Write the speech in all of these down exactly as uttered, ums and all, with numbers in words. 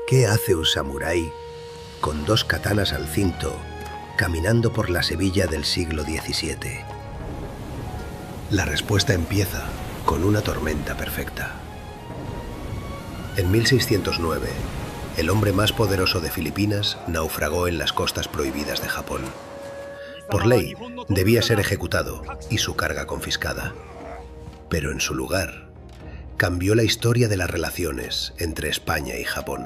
¿Qué hace un samurái con dos katanas al cinto caminando por la Sevilla del siglo diecisiete? La respuesta empieza con una tormenta perfecta. En mil seiscientos nueve, el hombre más poderoso de Filipinas naufragó en las costas prohibidas de Japón. Por ley, debía ser ejecutado y su carga confiscada. Pero en su lugar, cambió la historia de las relaciones entre España y Japón.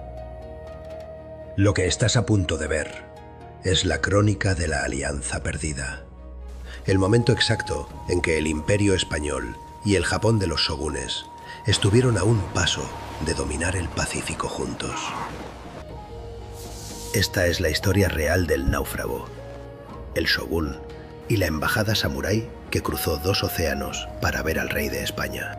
Lo que estás a punto de ver es la crónica de la alianza perdida. El momento exacto en que el Imperio Español y el Japón de los shogunes estuvieron a un paso de dominar el Pacífico juntos. Esta es la historia real del náufrago, el shogun y la embajada samurái que cruzó dos océanos para ver al rey de España.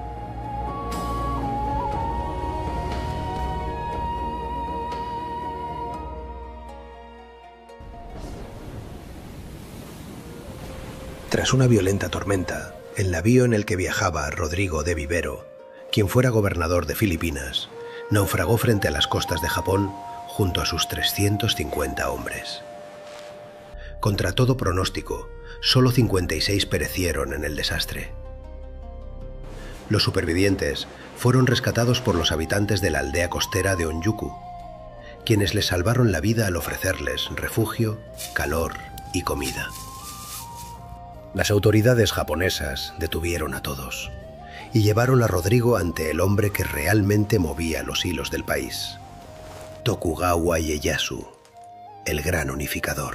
Tras una violenta tormenta, el navío en el que viajaba Rodrigo de Vivero, quien fuera gobernador de Filipinas, naufragó frente a las costas de Japón junto a sus trescientos cincuenta hombres. Contra todo pronóstico, solo cincuenta y seis perecieron en el desastre. Los supervivientes fueron rescatados por los habitantes de la aldea costera de Onyuku, quienes les salvaron la vida al ofrecerles refugio, calor y comida. Las autoridades japonesas detuvieron a todos y llevaron a Rodrigo ante el hombre que realmente movía los hilos del país, Tokugawa Ieyasu, el gran unificador.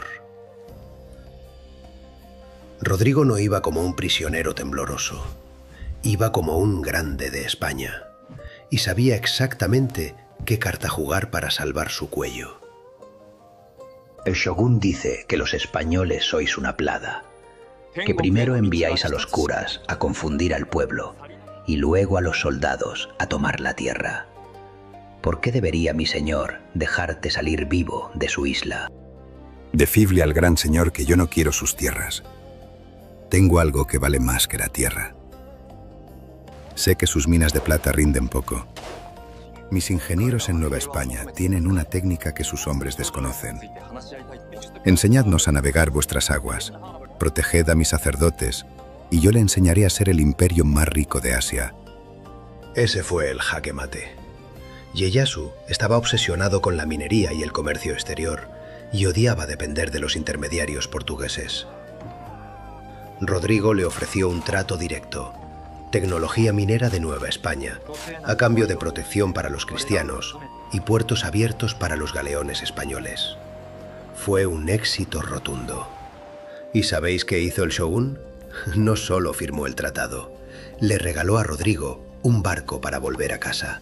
Rodrigo no iba como un prisionero tembloroso, iba como un grande de España y sabía exactamente qué carta jugar para salvar su cuello. El shogun dice que los españoles sois una plaga, que primero enviáis a los curas a confundir al pueblo y luego a los soldados a tomar la tierra. ¿Por qué debería mi señor dejarte salir vivo de su isla? Decidle al gran señor que yo no quiero sus tierras. Tengo algo que vale más que la tierra. Sé que sus minas de plata rinden poco. Mis ingenieros en Nueva España tienen una técnica que sus hombres desconocen. Enseñadnos a navegar vuestras aguas. Proteged a mis sacerdotes, y yo le enseñaré a ser el imperio más rico de Asia. Ese fue el jaque mate. Ieyasu estaba obsesionado con la minería y el comercio exterior, y odiaba depender de los intermediarios portugueses. Rodrigo le ofreció un trato directo, tecnología minera de Nueva España, a cambio de protección para los cristianos y puertos abiertos para los galeones españoles. Fue un éxito rotundo. ¿Y sabéis qué hizo el shogun? No solo firmó el tratado, le regaló a Rodrigo un barco para volver a casa.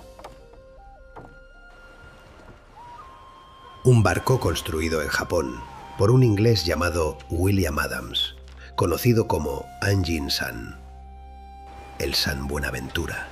Un barco construido en Japón por un inglés llamado William Adams, conocido como Anjin-san, el San Buenaventura.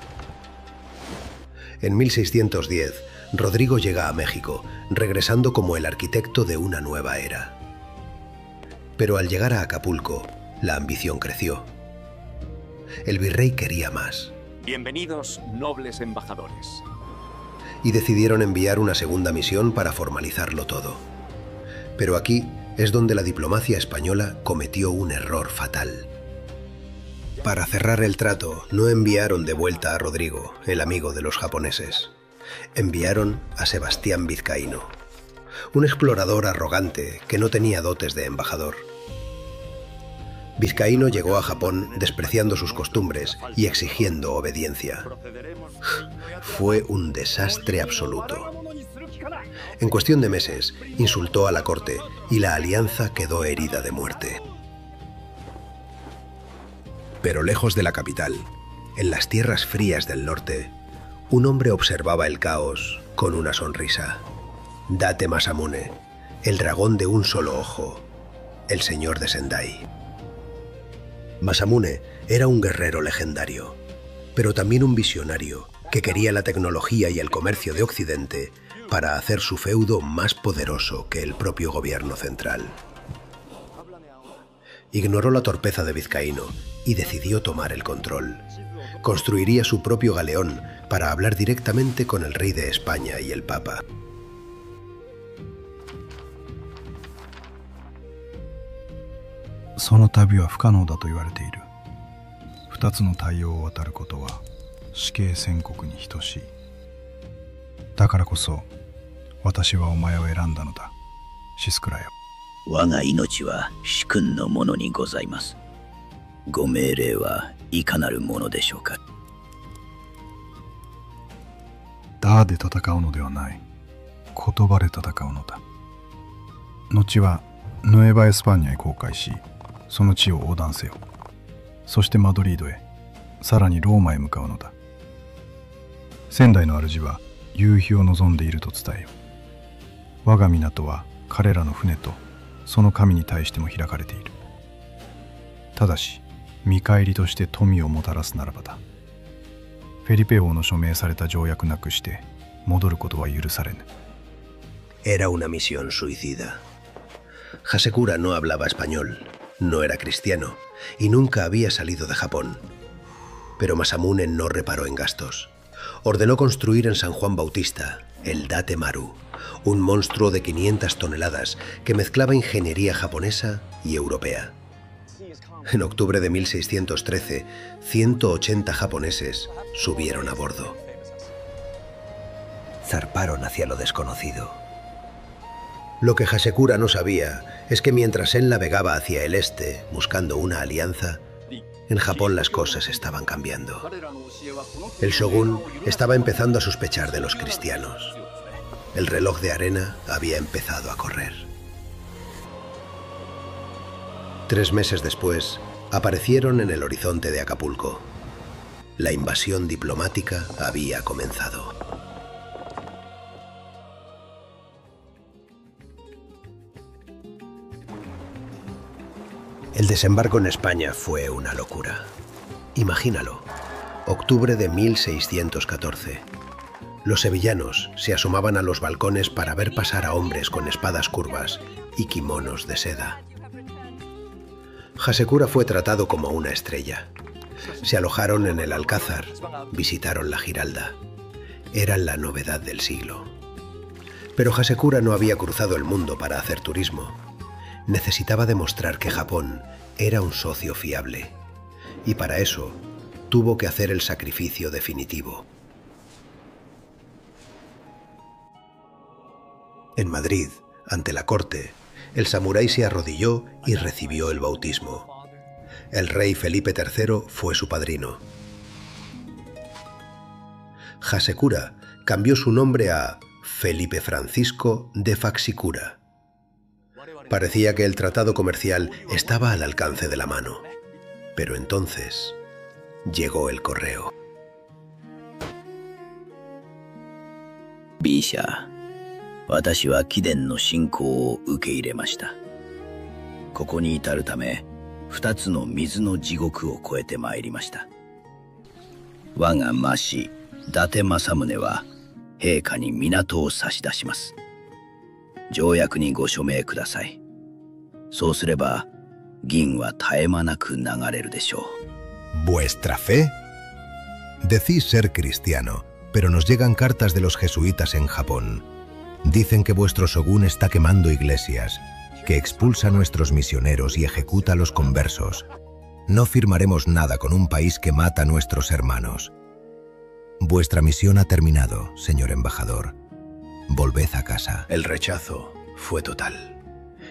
En mil seiscientos diez, Rodrigo llega a México, regresando como el arquitecto de una nueva era. Pero al llegar a Acapulco, la ambición creció. El virrey quería más. Bienvenidos, nobles embajadores. Y decidieron enviar una segunda misión para formalizarlo todo. Pero aquí es donde la diplomacia española cometió un error fatal. Para cerrar el trato, no enviaron de vuelta a Rodrigo, el amigo de los japoneses. Enviaron a Sebastián Vizcaíno, un explorador arrogante que no tenía dotes de embajador. Vizcaíno llegó a Japón despreciando sus costumbres y exigiendo obediencia. Fue un desastre absoluto. En cuestión de meses, insultó a la corte y la alianza quedó herida de muerte. Pero lejos de la capital, en las tierras frías del norte, un hombre observaba el caos con una sonrisa. Date Masamune, el dragón de un solo ojo, el señor de Sendai. Masamune era un guerrero legendario, pero también un visionario que quería la tecnología y el comercio de Occidente para hacer su feudo más poderoso que el propio gobierno central. Ignoró la torpeza de Vizcaíno y decidió tomar el control. Construiría su propio galeón para hablar directamente con el rey de España y el Papa. Nueva España へ航海し、その地を横断せよ。そしてマドリードへ、さらにローマへ向かうのだ。仙台の主は夕日を望んでいると伝えよ。我が港は彼らの船とその神に対しても開かれている。ただし、見返りとして富をもたらすならばだ。フェリペ王の署名された条約なくして戻ることは許されぬ。 Era una misión suicida. Hasekura no hablaba español, no era cristiano y nunca había salido de Japón. Pero Masamune no reparó en gastos. Ordenó construir en San Juan Bautista el Date Maru, un monstruo de quinientas toneladas que mezclaba ingeniería japonesa y europea. En octubre de mil seiscientos trece, ciento ochenta japoneses subieron a bordo. Zarparon hacia lo desconocido. Lo que Hasekura no sabía es que mientras él navegaba hacia el este buscando una alianza, en Japón las cosas estaban cambiando. El shogun estaba empezando a sospechar de los cristianos. El reloj de arena había empezado a correr. Tres meses después, aparecieron en el horizonte de Acapulco. La invasión diplomática había comenzado. El desembarco en España fue una locura. Imagínalo, octubre de mil seiscientos catorce. Los sevillanos se asomaban a los balcones para ver pasar a hombres con espadas curvas y kimonos de seda. Hasekura fue tratado como una estrella. Se alojaron en el Alcázar, visitaron la Giralda. Eran la novedad del siglo. Pero Hasekura no había cruzado el mundo para hacer turismo. Necesitaba demostrar que Japón era un socio fiable, y para eso tuvo que hacer el sacrificio definitivo. En Madrid, ante la corte, el samurái se arrodilló y recibió el bautismo. El rey Felipe tercero fue su padrino. Hasekura cambió su nombre a Felipe Francisco de Faxicura. Parecía que el tratado comercial estaba al alcance de la mano. Pero entonces llegó el correo. Bisha, watashi wa kiden no shinkou o ukeiremashita. Koko ni itaru tame, futatsu no mizu no jigoku o koete mairimashita. Waga mashi, Date Masamune wa, heika ni minato o sashidashimasu. 条約にご署名ください。そうすれば銀は絶え間なく流れるでしょう。¿Vuestra fe? Decís ser cristiano, pero nos llegan cartas de los jesuitas en Japón. Dicen que vuestro shogun está quemando iglesias, que expulsa a nuestros misioneros y ejecuta a los conversos. No firmaremos nada con un país que mata a nuestros hermanos. Vuestra misión ha terminado, señor embajador. Volved a casa. El rechazo fue total.